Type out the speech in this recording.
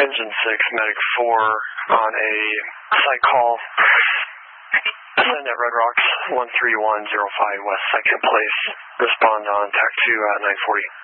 Engine 6, Medic 4 on a site call. Send at Red Rocks 13105 West 2nd Place. Respond on TAC 2 at 940.